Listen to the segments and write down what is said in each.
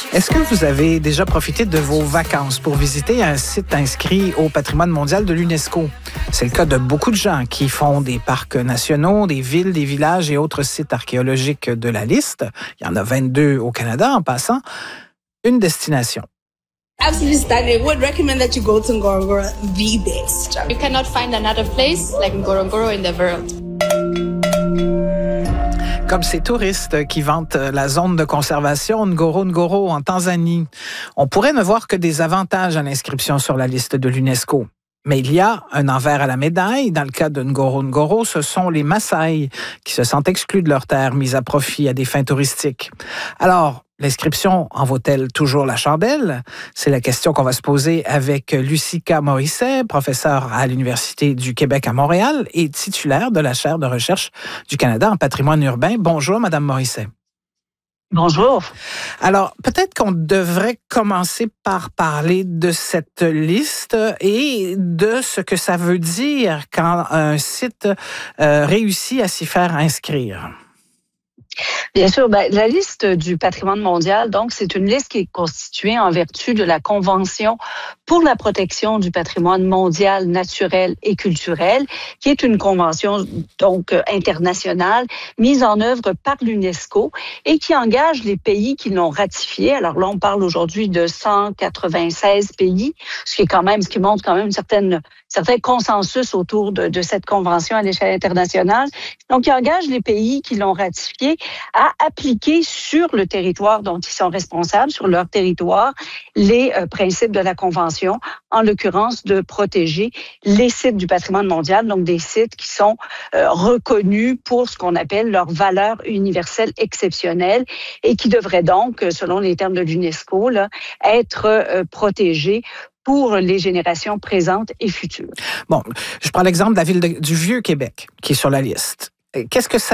Est-ce que vous avez déjà profité de vos vacances pour visiter un site inscrit au patrimoine mondial de l'UNESCO? C'est le cas de beaucoup de gens qui font des parcs nationaux, des villes, des villages et autres sites archéologiques de la liste. Il y en a 22 au Canada en passant. Une destination. Absolutely stunning. Would recommend that you go to Ngorongoro the best. You cannot find another place like Ngorongoro in the world. Comme ces touristes qui vantent la zone de conservation Ngorongoro en Tanzanie. On pourrait ne voir que des avantages à l'inscription sur la liste de l'UNESCO. Mais il y a un envers à la médaille. Dans le cas de Ngorongoro, ce sont les Maasai qui se sentent exclus de leurs terres mises à profit à des fins touristiques. Alors, l'inscription en vaut-elle toujours la chandelle? C'est la question qu'on va se poser avec Lucica Morisset, professeure à l'Université du Québec à Montréal et titulaire de la chaire de recherche du Canada en patrimoine urbain. Bonjour, Madame Morisset. Bonjour. Alors, peut-être qu'on devrait commencer par parler de cette liste et de ce que ça veut dire quand un site réussit à s'y faire inscrire. Bien sûr, la liste du patrimoine mondial, donc, c'est une liste qui est constituée en vertu de la Convention pour la protection du patrimoine mondial naturel et culturel, qui est une convention donc internationale mise en œuvre par l'UNESCO et qui engage les pays qui l'ont ratifiée. Alors là, on parle aujourd'hui de 196 pays, ce qui montre quand même certain consensus autour de cette convention à l'échelle internationale. Donc, il engage les pays qui l'ont ratifiée à appliquer sur le territoire dont ils sont responsables, sur leur territoire, les principes de la Convention, en l'occurrence de protéger les sites du patrimoine mondial, donc des sites qui sont reconnus pour ce qu'on appelle leur valeur universelle exceptionnelle et qui devraient donc, selon les termes de l'UNESCO, être protégés pour les générations présentes et futures. Bon, je prends l'exemple de la ville du Vieux-Québec qui est sur la liste. Qu'est-ce que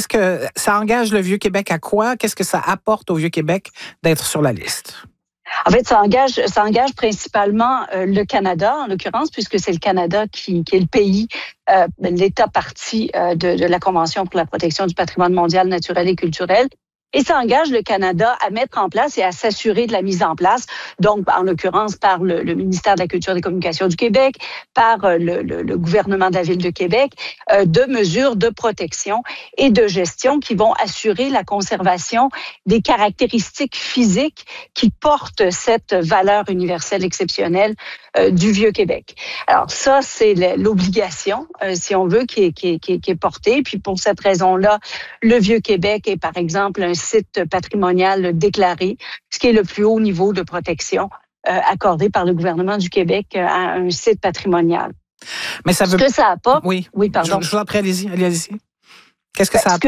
ça engage le Vieux-Québec à quoi? Qu'est-ce que ça apporte au Vieux-Québec d'être sur la liste? En fait, ça engage principalement le Canada, en l'occurrence, puisque c'est le Canada qui est le pays, l'État partie de la Convention pour la protection du patrimoine mondial naturel et culturel. Et ça engage le Canada à mettre en place et à s'assurer de la mise en place, donc en l'occurrence par le ministère de la Culture et des Communications du Québec, par le gouvernement de la Ville de Québec, de mesures de protection et de gestion qui vont assurer la conservation des caractéristiques physiques qui portent cette valeur universelle exceptionnelle du Vieux-Québec. Alors ça, c'est l'obligation, si on veut, qui est portée. Puis pour cette raison-là, le Vieux-Québec est par exemple un site patrimonial déclaré, ce qui est le plus haut niveau de protection accordé par le gouvernement du Québec à un site patrimonial. Mais ça veut... Ce que ça apporte... Oui, pardon. Je vous en prie, allez-y. Qu'est-ce que ça apporte?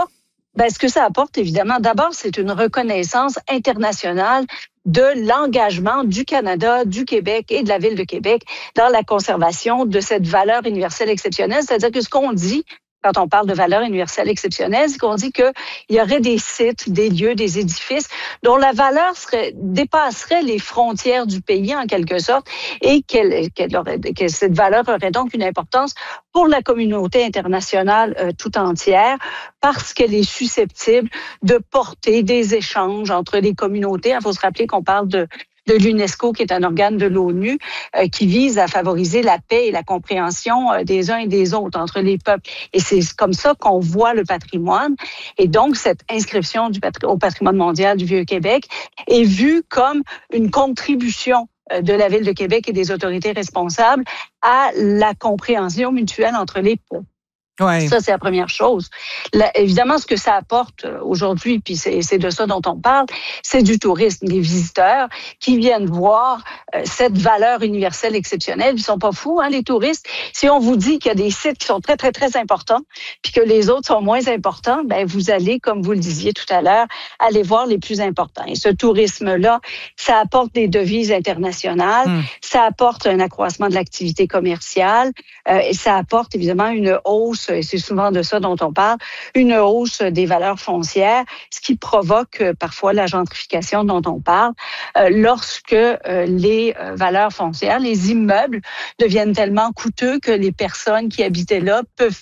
Ce que ça apporte, évidemment, d'abord, c'est une reconnaissance internationale de l'engagement du Canada, du Québec et de la Ville de Québec dans la conservation de cette valeur universelle exceptionnelle. C'est-à-dire que ce qu'on dit quand on parle de valeur universelle exceptionnelle, c'est qu'on dit qu'il y aurait des sites, des lieux, des édifices dont la valeur dépasserait les frontières du pays en quelque sorte et que cette valeur aurait donc une importance pour la communauté internationale tout entière parce qu'elle est susceptible de porter des échanges entre les communautés. Il faut se rappeler qu'on parle de l'UNESCO, qui est un organe de l'ONU, qui vise à favoriser la paix et la compréhension des uns et des autres entre les peuples. Et c'est comme ça qu'on voit le patrimoine. Et donc, cette inscription au patrimoine mondial du Vieux-Québec est vue comme une contribution de la Ville de Québec et des autorités responsables à la compréhension mutuelle entre les peuples. Ouais. Ça, c'est la première chose. Évidemment, ce que ça apporte aujourd'hui, puis c'est de ça dont on parle, c'est du tourisme. Les visiteurs qui viennent voir cette valeur universelle exceptionnelle, ils sont pas fous, les touristes. Si on vous dit qu'il y a des sites qui sont très, très, très importants, puis que les autres sont moins importants, vous allez, comme vous le disiez tout à l'heure, aller voir les plus importants. Et ce tourisme-là, ça apporte des devises internationales, ça apporte un accroissement de l'activité commerciale, et ça apporte évidemment une hausse, et c'est souvent de ça dont on parle, une hausse des valeurs foncières, ce qui provoque parfois la gentrification dont on parle, lorsque les valeurs foncières, les immeubles deviennent tellement coûteux que les personnes qui habitaient là peuvent plus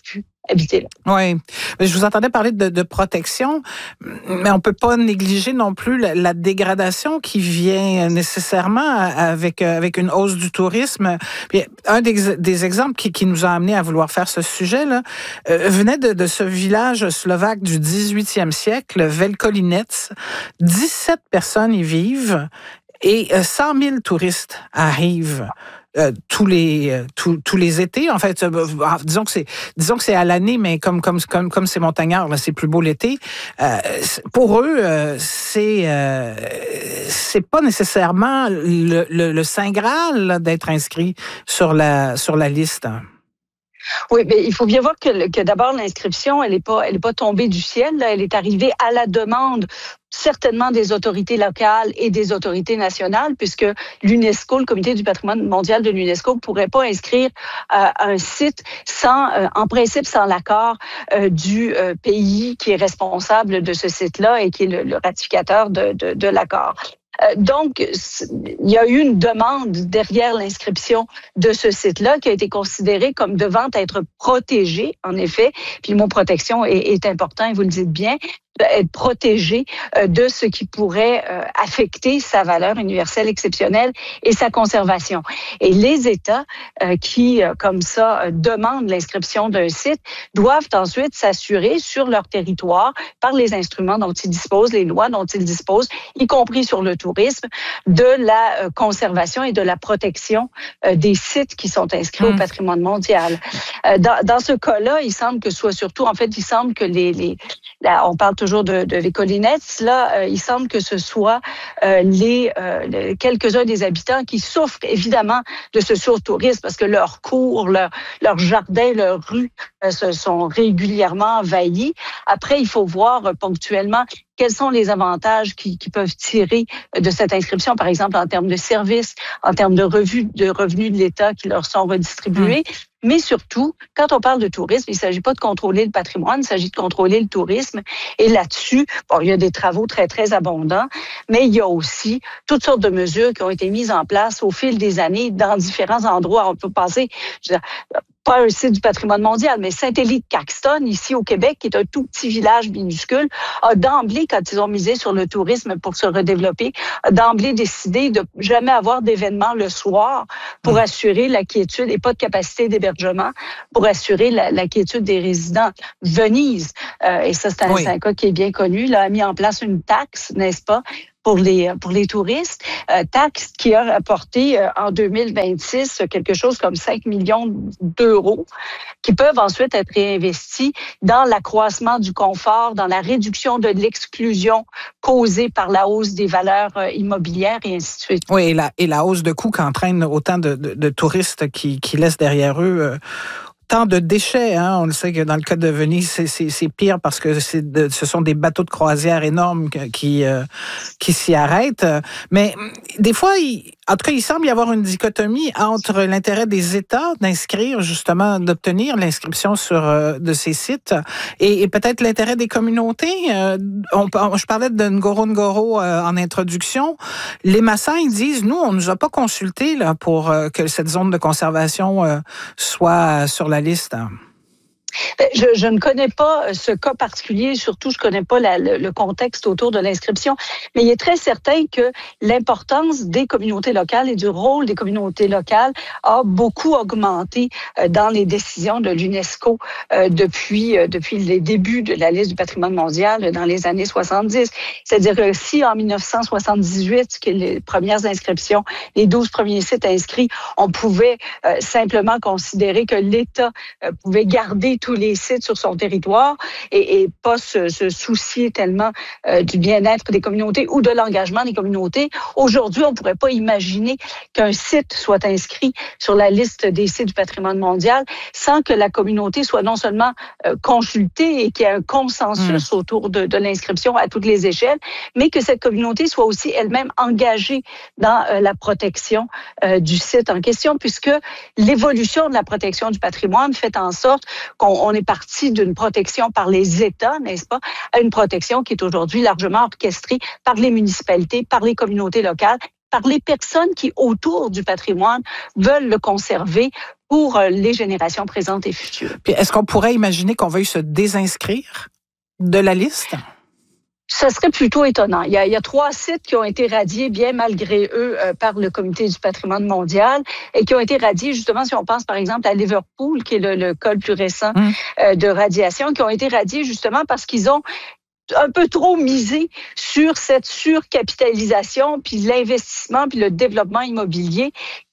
habiter là. Oui. Je vous entendais parler de protection, mais on peut pas négliger non plus la dégradation qui vient nécessairement avec une hausse du tourisme. Puis, un des exemples qui nous a amené à vouloir faire ce sujet-là venait de ce village slovaque du 18e siècle, Velkolinec. 17 personnes y vivent et 100 000 touristes arrivent. Tous les étés, en fait, disons que c'est à l'année, mais comme c'est montagnard, là, c'est plus beau l'été. Pour eux, c'est pas nécessairement le Saint Graal là, d'être inscrit sur la liste. Oui, mais il faut bien voir que d'abord l'inscription, elle est pas tombée du ciel, là, elle est arrivée à la demande certainement des autorités locales et des autorités nationales, puisque l'UNESCO, le Comité du patrimoine mondial de l'UNESCO, ne pourrait pas inscrire un site en principe, sans l'accord du pays qui est responsable de ce site-là et qui est le ratificateur de l'accord. Donc, il y a eu une demande derrière l'inscription de ce site-là qui a été considéré comme devant être protégé, en effet. Puis le mot protection est important, et vous le dites bien, être protégé de ce qui pourrait affecter sa valeur universelle exceptionnelle et sa conservation. Et les États qui, comme ça, demandent l'inscription d'un site doivent ensuite s'assurer sur leur territoire, par les instruments dont ils disposent, les lois dont ils disposent, y compris sur le tourisme, de la conservation et de la protection des sites qui sont inscrits au patrimoine mondial. Dans ce cas-là, il semble que on parle toujours de Velkolinec, là, il semble que ce soit quelques-uns des habitants qui souffrent évidemment de ce surtourisme parce que leurs cours, leurs jardins, leurs rues se sont régulièrement envahis. Après, il faut voir ponctuellement quels sont les avantages qui peuvent tirer de cette inscription, par exemple en termes de services, en termes de revenus de l'État qui leur sont redistribués. Mais surtout, quand on parle de tourisme, il ne s'agit pas de contrôler le patrimoine, il s'agit de contrôler le tourisme. Et là-dessus, il y a des travaux très, très abondants, mais il y a aussi toutes sortes de mesures qui ont été mises en place au fil des années dans différents endroits. On peut penser, pas un site du patrimoine mondial, mais Saint-Élie-de-Caxton, ici au Québec, qui est un tout petit village minuscule, a d'emblée, quand ils ont misé sur le tourisme pour se redévelopper, a d'emblée décidé de jamais avoir d'événements le soir pour assurer la quiétude et pas de capacité d'hébergement pour assurer la quiétude des résidents. Venise, et ça c'est un cas qui est bien connu, là, a mis en place une taxe, n'est-ce pas, pour les touristes, taxe qui a apporté en 2026 quelque chose comme 5 millions d'euros qui peuvent ensuite être réinvestis dans l'accroissement du confort, dans la réduction de l'exclusion causée par la hausse des valeurs immobilières et ainsi de suite. Oui, et la hausse de coûts qu'entraîne autant de touristes qui laissent derrière eux tant de déchets, hein. On le sait que dans le cas de Venise, c'est pire parce que ce sont des bateaux de croisière énormes qui s'y arrêtent. Mais des fois, en tout cas, il semble y avoir une dichotomie entre l'intérêt des États d'inscrire, justement, d'obtenir l'inscription de ces sites et peut-être l'intérêt des communautés. Je parlais de Ngorongoro en introduction. Les Maasai, ils disent, nous, on nous a pas consultés là, pour que cette zone de conservation soit sur la liste. Je ne connais pas ce cas particulier, surtout je ne connais pas le contexte autour de l'inscription, mais il est très certain que l'importance des communautés locales et du rôle des communautés locales a beaucoup augmenté dans les décisions de l'UNESCO depuis les débuts de la liste du patrimoine mondial dans les années 70. C'est-à-dire que si en 1978, qui est les premières inscriptions, les 12 premiers sites inscrits, on pouvait simplement considérer que l'État pouvait garder tous les sites sur son territoire et pas se soucier tellement du bien-être des communautés ou de l'engagement des communautés. Aujourd'hui, on ne pourrait pas imaginer qu'un site soit inscrit sur la liste des sites du patrimoine mondial sans que la communauté soit non seulement consultée et qu'il y ait un consensus autour de l'inscription à toutes les échelles, mais que cette communauté soit aussi elle-même engagée dans la protection du site en question, puisque l'évolution de la protection du patrimoine fait en sorte qu'on est parti d'une protection par les États, n'est-ce pas, à une protection qui est aujourd'hui largement orchestrée par les municipalités, par les communautés locales, par les personnes qui, autour du patrimoine, veulent le conserver pour les générations présentes et futures. Puis est-ce qu'on pourrait imaginer qu'on veuille se désinscrire de la liste? Ça serait plutôt étonnant. Il y a 3 sites qui ont été radiés, bien malgré eux, par le Comité du patrimoine mondial et qui ont été radiés, justement, si on pense par exemple à Liverpool, qui est le cas le plus récent de radiation, qui ont été radiés justement parce qu'ils ont un peu trop misé sur cette surcapitalisation, puis l'investissement, puis le développement immobilier,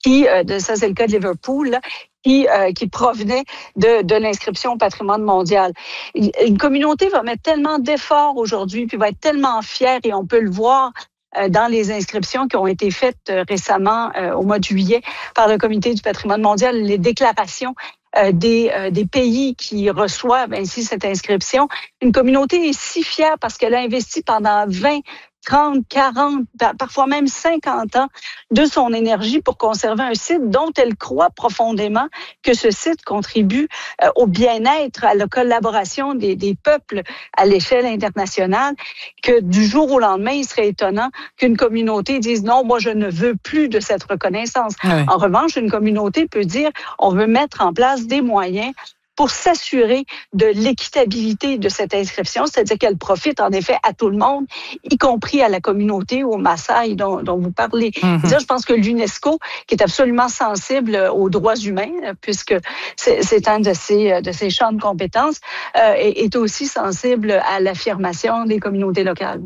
ça c'est le cas de Liverpool, là, qui provenait de l'inscription au patrimoine mondial. Une communauté va mettre tellement d'efforts aujourd'hui, puis va être tellement fière, et on peut le voir dans les inscriptions qui ont été faites récemment au mois de juillet par le Comité du patrimoine mondial, les déclarations des pays qui reçoivent ainsi cette inscription. Une communauté est si fière parce qu'elle a investi pendant 20, 30, 40, parfois même 50 ans de son énergie pour conserver un site dont elle croit profondément que ce site contribue au bien-être, à la collaboration des peuples à l'échelle internationale, que du jour au lendemain, il serait étonnant qu'une communauté dise non, moi je ne veux plus de cette reconnaissance. Oui. En revanche, une communauté peut dire on veut mettre en place des moyens pour s'assurer de l'équitabilité de cette inscription, c'est-à-dire qu'elle profite en effet à tout le monde, y compris à la communauté, aux Maasai dont vous parlez. Je pense que l'UNESCO, qui est absolument sensible aux droits humains, puisque c'est un de ses champs de compétences, est aussi sensible à l'affirmation des communautés locales.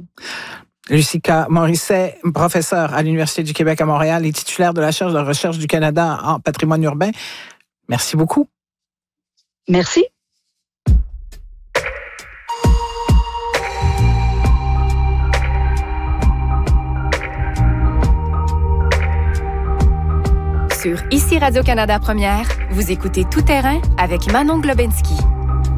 Lucika Morisset, professeure à l'Université du Québec à Montréal et titulaire de la chaire de recherche du Canada en patrimoine urbain. Merci beaucoup. Merci. Sur Ici Radio-Canada Première, vous écoutez Tout terrain avec Manon Globensky.